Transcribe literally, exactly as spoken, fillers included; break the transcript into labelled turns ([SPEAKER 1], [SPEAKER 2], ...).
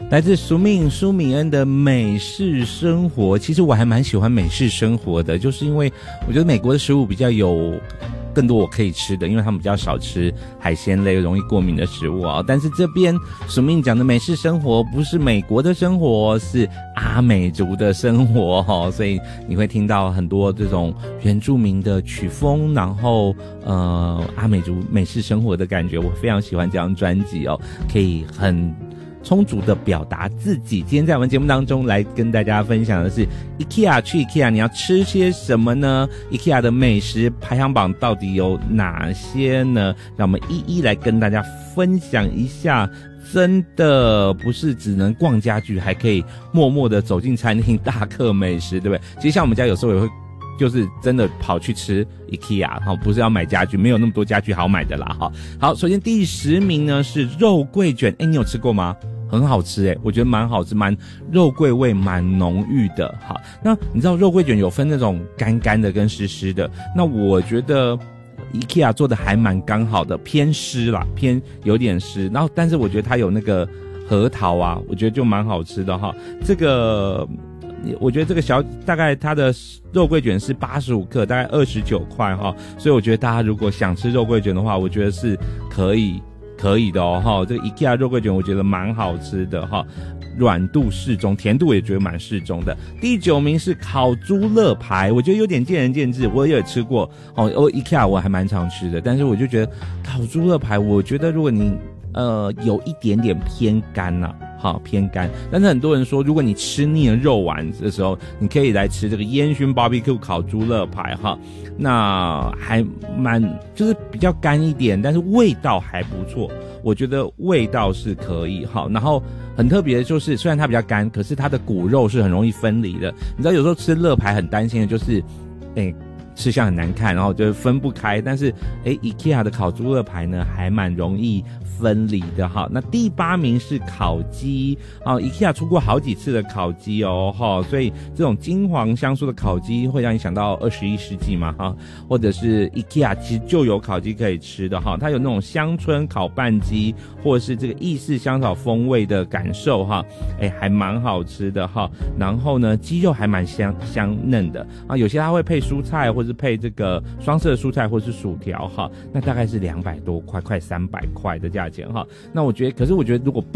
[SPEAKER 1] 来自苏敏苏敏恩的美式生活。其实我还蛮喜欢美式生活的，就是因为我觉得美国的食物比较有更多我可以吃的，因为他们比较少吃海鲜类容易过敏的食物啊。但是这边苏敏讲的美式生活不是美国的生活，是阿美族的生活哈，所以你会听到很多这种原住民的曲风，然后呃阿美族美式生活的感觉，我非常喜欢这张专辑哦，可以很充足的表达自己。今天在我们节目当中来跟大家分享的是 IKEA， 去 IKEA 你要吃些什么呢？ IKEA 的美食排行榜到底有哪些呢？让我们一一来跟大家分享一下。真的不是只能逛家具，还可以默默的走进餐厅大嗑美食，对不对？其实像我们家有时候也会就是真的跑去吃 IKEA， 不是要买家具，没有那么多家具好买的啦。好，首先第十名呢是肉桂卷，诶，你有吃过吗？很好吃诶，我觉得蛮好吃，蛮肉桂味蛮浓郁的。好，那你知道肉桂卷有分那种干干的跟湿湿的，那我觉得IKEA 做的还蛮刚好的，偏湿啦，偏有点湿，然后但是我觉得它有那个核桃啊，我觉得就蛮好吃的哈。这个我觉得这个小大概它的肉桂卷是八十五克，大概二十九块哈，所以我觉得大家如果想吃肉桂卷的话，我觉得是可以可以的哦哈。这个 IKEA 肉桂卷我觉得蛮好吃的哈，软度适中，甜度也觉得蛮适中的。第九名是烤猪肋排，我觉得有点见仁见智，我也有吃过哦。哦 ，IKEA 我还蛮常吃的，但是我就觉得烤猪肋排，我觉得如果你呃有一点点偏干呐、啊。好偏干，但是很多人说，如果你吃腻了肉丸的时候，你可以来吃这个烟熏 barbecue 烤猪肋排哈，那还蛮就是比较干一点，但是味道还不错，我觉得味道是可以哈。然后很特别的就是，虽然它比较干，可是它的骨肉是很容易分离的。你知道有时候吃肋排很担心的就是，哎。吃相很难看，然后就分不开。但是，诶 ，IKEA 的烤猪肋排呢，还蛮容易分离的哈。那第八名是烤鸡啊 ，IKEA 出过好几次的烤鸡哦哈，所以这种金黄香酥的烤鸡会让你想到二十一世纪嘛哈，或者是 IKEA 其实就有烤鸡可以吃的哈，它有那种乡村烤拌鸡，或者是这个意式香草风味的感受哈，诶，还蛮好吃的哈。然后呢，鸡肉还蛮香香嫩的啊，有些它会配蔬菜或者是配这个双色蔬菜或是薯条哈，那大概是两百多块，快三百块的价钱哈。那我觉得，可是我觉得如果